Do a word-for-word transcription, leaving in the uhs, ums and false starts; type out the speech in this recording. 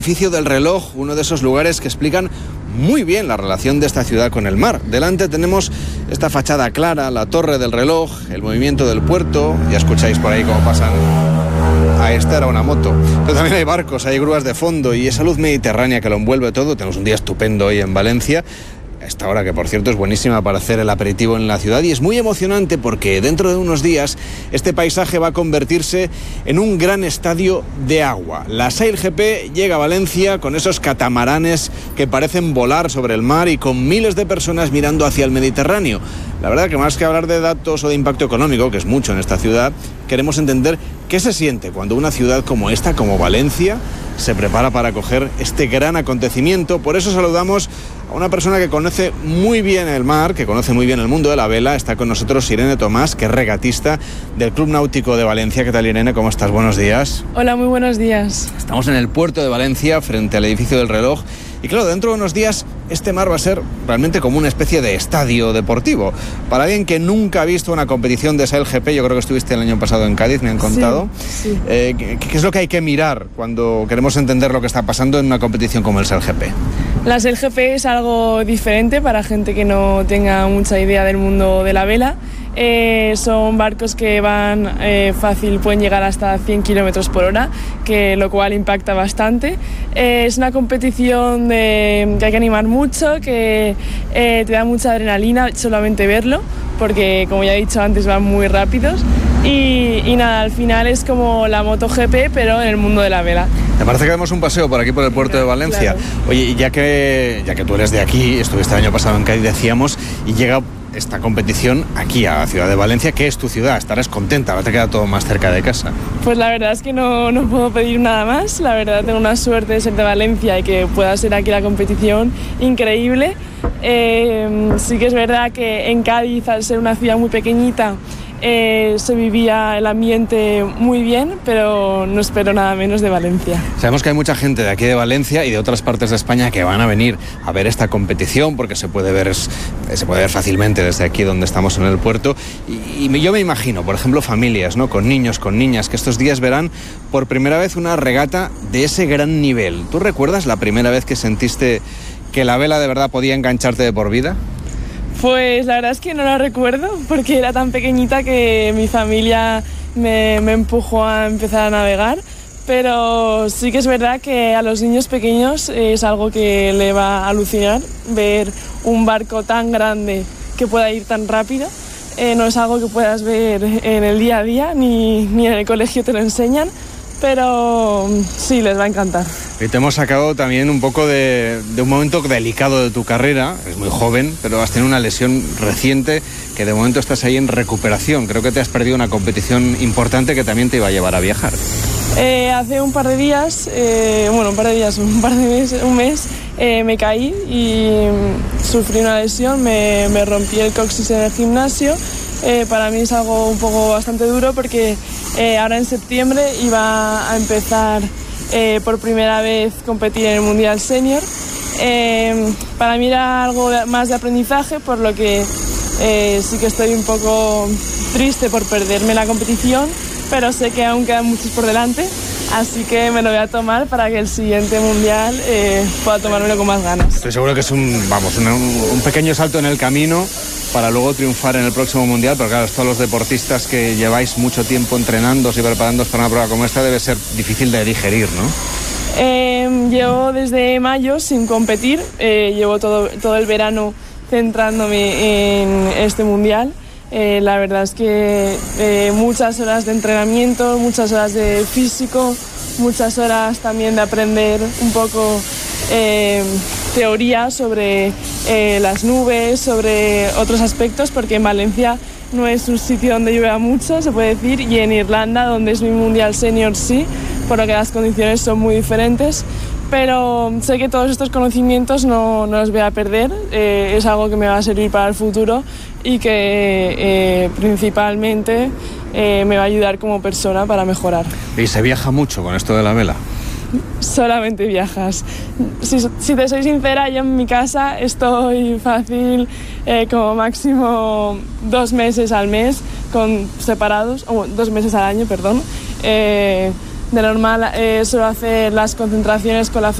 Edificio del Reloj, uno de esos lugares que explican muy bien la relación de esta ciudad con el mar. Delante tenemos esta fachada clara, la Torre del Reloj, el movimiento del puerto, ya escucháis por ahí cómo pasan. Ah, esta era una moto. Pero también hay barcos, hay grúas de fondo y esa luz mediterránea que lo envuelve todo. Tenemos un día estupendo hoy en Valencia. Esta hora, que por cierto es buenísima para hacer el aperitivo en la ciudad, y es muy emocionante porque dentro de unos días este paisaje va a convertirse en un gran estadio de agua. La SailGP llega a Valencia con esos catamaranes que parecen volar sobre el mar y con miles de personas mirando hacia el Mediterráneo. La verdad que más que hablar de datos o de impacto económico, que es mucho en esta ciudad, queremos entender qué se siente cuando una ciudad como esta, como Valencia, se prepara para acoger este gran acontecimiento. Por eso saludamos a una persona que conoce muy bien el mar, que conoce muy bien el mundo de la vela. Está con nosotros Irene Tomás, que es regatista del Club Náutico de Valencia. ¿Qué tal, Irene? ¿Cómo estás? Buenos días. Hola, muy buenos días. Estamos en el puerto de Valencia, frente al edificio del Reloj. Y claro, dentro de unos días este mar va a ser realmente como una especie de estadio deportivo. Para alguien que nunca ha visto una competición de SailGP, yo creo que estuviste el año pasado en Cádiz, me han contado. Sí, sí. Eh, ¿qué, ¿Qué es lo que hay que mirar cuando queremos entender lo que está pasando en una competición como el SailGP? La SailGP es algo diferente para gente que no tenga mucha idea del mundo de la vela. Eh, son barcos que van eh, fácil, pueden llegar hasta cien kilómetros por hora, que lo cual impacta bastante. Eh, es una competición de, que hay que animar mucho, que eh, te da mucha adrenalina solamente verlo, porque como ya he dicho antes van muy rápidos. Y, y nada, al final es como la MotoGP, pero en el mundo de la vela. ¿Te parece que demos un paseo por aquí, por el puerto de Valencia? Claro. Oye, y ya que, ya que tú eres de aquí, estuviste el año pasado en Cádiz, decíamos, y llega esta competición aquí a la ciudad de Valencia, que es tu ciudad, estarás contenta, ahora te queda todo más cerca de casa. Pues la verdad es que no, no puedo pedir nada más. La verdad tengo una suerte de ser de Valencia y que pueda ser aquí la competición increíble. Eh, sí que es verdad que en Cádiz, al ser una ciudad muy pequeñita, Eh, se vivía el ambiente muy bien, pero no espero nada menos de Valencia. Sabemos que hay mucha gente de aquí de Valencia y de otras partes de España que van a venir a ver esta competición porque se puede ver, se puede ver fácilmente desde aquí donde estamos en el puerto. Y, y yo me imagino, por ejemplo, familias, ¿no?, con niños, con niñas, que estos días verán por primera vez una regata de ese gran nivel. ¿Tú recuerdas la primera vez que sentiste que la vela de verdad podía engancharte de por vida? Pues la verdad es que no lo recuerdo porque era tan pequeñita que mi familia me, me empujó a empezar a navegar, pero sí que es verdad que a los niños pequeños es algo que le va a alucinar ver un barco tan grande que pueda ir tan rápido. Eh, no es algo que puedas ver en el día a día, ni, ni en el colegio te lo enseñan, pero sí, les va a encantar. Y te hemos sacado también un poco de, de un momento delicado de tu carrera. Es muy joven, pero has tenido una lesión reciente que de momento estás ahí en recuperación. Creo que te has perdido una competición importante que también te iba a llevar a viajar. Eh, hace un par de días, eh, bueno, un par de días, un par de meses, un mes, eh, me caí y sufrí una lesión, me, me rompí el coxis en el gimnasio. Eh, para mí es algo un poco bastante duro porque eh, ahora en septiembre iba a empezar eh, por primera vez competir en el Mundial Senior. Eh, para mí era algo más de aprendizaje, por lo que eh, sí que estoy un poco triste por perderme la competición, pero sé que aún quedan muchos por delante, así que me lo voy a tomar para que el siguiente Mundial eh, pueda tomármelo con más ganas. Estoy seguro que es un, vamos, un, un pequeño salto en el camino para luego triunfar en el próximo Mundial, pero claro, todos los deportistas que lleváis mucho tiempo entrenándoos y preparándoos para una prueba como esta debe ser difícil de digerir, ¿no? Eh, llevo desde mayo sin competir, eh, llevo todo, todo el verano centrándome en este Mundial. Eh, la verdad es que eh, muchas horas de entrenamiento, muchas horas de físico, muchas horas también de aprender un poco eh, teoría sobre eh, las nubes, sobre otros aspectos, porque en Valencia no es un sitio donde llueva mucho, se puede decir, y en Irlanda, donde es mi Mundial Senior, sí, por lo que las condiciones son muy diferentes. Pero sé que todos estos conocimientos no, no los voy a perder, eh, es algo que me va a servir para el futuro y que eh, principalmente eh, me va a ayudar como persona para mejorar. ¿Y se viaja mucho con esto de la vela? Solamente viajas. Si, si te soy sincera, yo en mi casa estoy fácil eh, como máximo dos meses al mes, con separados, o dos meses al año, perdón. Eh, De normal eh, suelo hacer las concentraciones con la